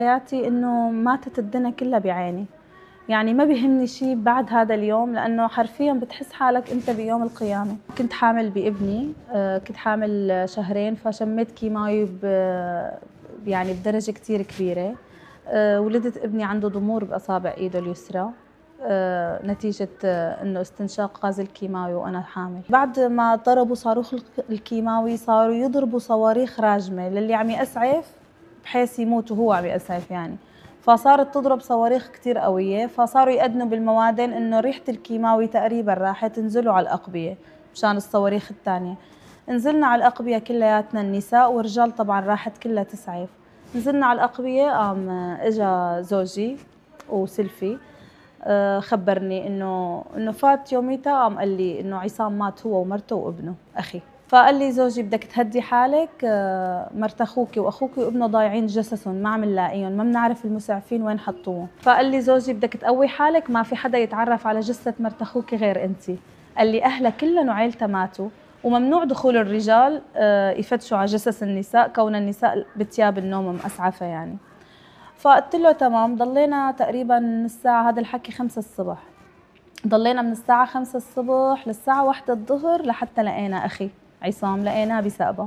حياتي إنه ماتت الدنيا كلها بعيني، يعني ما بيهمني شيء بعد هذا اليوم، لأنه حرفياً بتحس حالك أنت بيوم القيامة. كنت حامل بابني، كنت حامل شهرين، فشميت كيماوي يعني بدرجة كتير كبيرة. ولدت ابني عنده ضمور بأصابع إيده اليسرى، نتيجة إنه استنشاق غاز الكيماوي وأنا حامل. بعد ما ضربوا صاروخ الكيماوي صاروا يضربوا صواريخ راجمة للي عم يسعف بحيث يموت وهو عم يسعف يعني. فصارت تضرب صواريخ كتير قوية، فصاروا يأذنوا بالموادن إنه ريحة الكيماوي تقريبا راحت، انزلوا على الأقبية مشان الصواريخ الثانية. نزلنا على الأقبية كلياتنا النساء، والرجال طبعا راحت كلها تسعف. نزلنا على الأقبية، قام إجا زوجي وسلفي، خبرني إنه فات يوميتها، قام قال لي إنه عصام مات هو ومرته وابنه أخي. فقال لي زوجي بدك تهدي حالك، مرت اخوك واخوك وابنه ضايعين جثثهم، ما عم نلاقيهم، ما بنعرف المسعفين وين حطوهم. فقال لي زوجي بدك تقوي حالك، ما في حدا يتعرف على جثة مرت اخوك غير انت. قال لي اهلها كلهم وعيلتها ماتوا، وممنوع دخول الرجال يفتشوا على جثث النساء، كون النساء بثياب النوم مأسعفة يعني. فقلت له تمام. ضلينا تقريبا من الساعة، هذا الحكي 5 الصبح، ضلينا من الساعة 5 الصبح للساعة 1 الظهر لحتى لقينا أخي عصام، لقيناه بسقبة.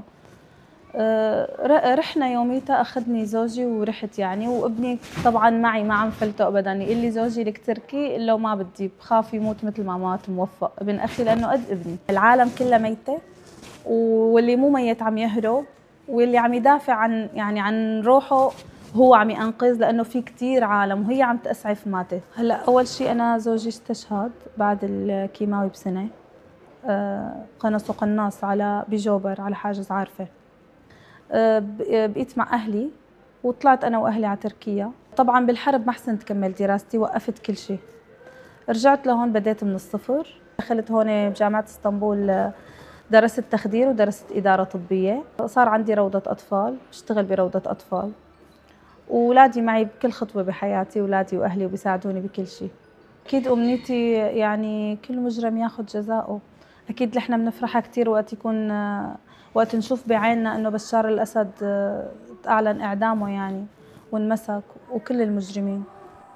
رحنا يوميتها، أخذني زوجي ورحت يعني، وابني طبعا معي ما عم فلته أبدا. يقول لي زوجي لك تركي، إلا وما بدي، بخاف يموت مثل ما مات موفق ابن أخي، لأنه قد ابني. العالم كلها ميتة، واللي مو ميت عم يهرب، واللي عم يدافع عن يعني عن روحه هو عم ينقذ، لأنه في كتير عالم وهي عم تأسعف ماتت. هلا أول شيء أنا زوجي استشهد بعد الكيماوي بسنة، قنصوا قناص على بجوبر على حاجز عارفة. بقيت مع أهلي وطلعت أنا وأهلي على تركيا. طبعا بالحرب ما حسنت كمل دراستي، وقفت كل شيء. رجعت لهون بديت من الصفر. دخلت هون بجامعة اسطنبول، درست تخدير ودرست إدارة طبية. صار عندي روضة أطفال، بشتغل بروضة أطفال، وولادي معي بكل خطوة بحياتي، ولادي وأهلي، وبيساعدوني بكل شيء. أكيد أمنيتي يعني كل مجرم ياخذ جزاؤه. أكيد نحن بنفرح كثير وقت نشوف بعيننا إنه بشار الأسد أعلن إعدامه يعني، وانمسك، وكل المجرمين.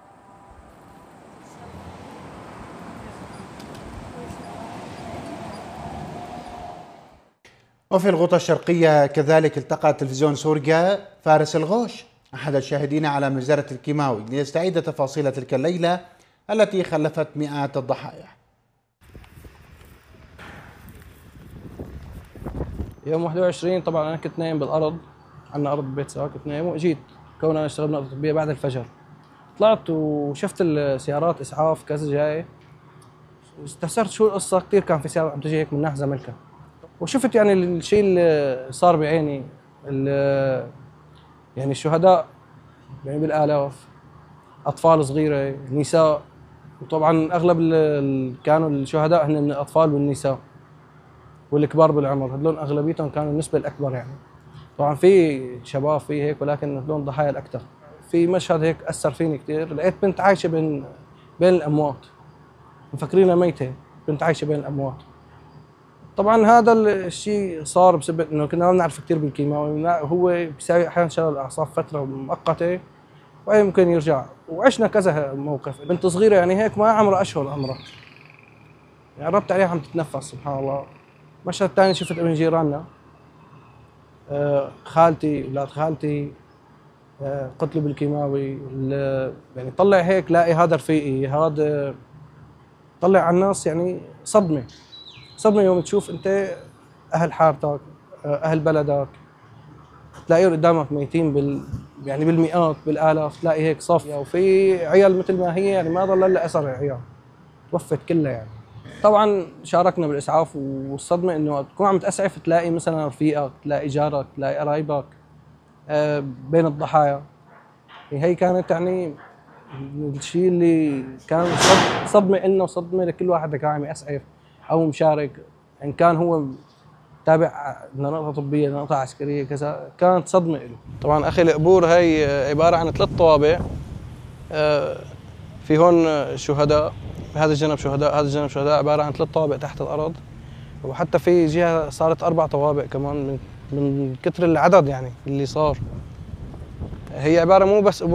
وفي الغوطة الشرقية كذلك التقى تلفزيون سوريا فارس الغوش أحد الشاهدين على مجزرة الكيماوي ليستعيد تفاصيل تلك الليلة التي خلفت مئات الضحايا. يوم 21 طبعا انا كنت نايم بالارض، عندنا ارض ببيت سوا، كنت نايم واجيت كون انا اشتغل بنقطة طبية بعد الفجر. طلعت وشفت السيارات اسعاف كذا جاي، استفسرت شو القصة. كثير كان في سيارات عم تجي هيك من ناحية زملكا، وشفت يعني الشيء اللي صار بعيني، يعني الشهداء يعني بالالاف، اطفال صغيرة، نساء. وطبعا اغلب كانوا الشهداء هن من الاطفال والنساء والكبار بالعمر، هذول اغلبيتهم كانوا النسبة الاكبر يعني. طبعا في شباب في هيك، ولكن هذول ضحايا الاكثر. في مشهد هيك اثر فيني كثير، لقيت بنت عايشه بين الاموات، مفكرينها ميته، بنت عايشه بين الاموات. طبعا هذا الشيء صار بسبب انه كنا ما بنعرف كثير بالكيماوي، هو بيساوي احيانا شلل الاعصاب فتره مؤقته ويمكن يرجع. وعشنا كذا موقف، بنت صغيره يعني هيك ما عمرها اشهر عمرها، يعني قربت عليها عم تتنفس سبحان الله. مشهد ثاني شفت ابن جيراننا، خالتي، اولاد خالتي، قتلوا بالكيماوي. يعني طلع هيك لاقي هذا رفيقي، هذا طلع على الناس يعني صدمه. صدمه يوم تشوف انت اهل حارتك، اهل بلدك، تلاقيهم قدامك ميتين يعني بالمئات بالالاف، تلاقي هيك صف، وفي عيال مثل ما هي يعني ما ضل الا اثر العيال، توفت كلها يعني. طبعا شاركنا بالاسعاف، والصدمه انه تكون عم تسعف تلاقي مثلا رفيقك، تلاقي جارك، تلاقي قرايبك بين الضحايا. هي كانت يعني الشيء اللي كان صدمه لنا وصدمه لكل واحد كان عم يسعف او مشارك، ان كان هو تابع لنقطه طبيه، لنقطه عسكريه كذا، كانت صدمه له. طبعا اخي القبور هي عباره عن 3 طوابع، في هون شهداء، بهذا الجنب شهداء، هذا الجنب شهداء، عباره عن 3 طوابع تحت الارض. وحتى في جهه صارت 4 طوابع كمان من كثر العدد يعني اللي صار. هي عباره مو بس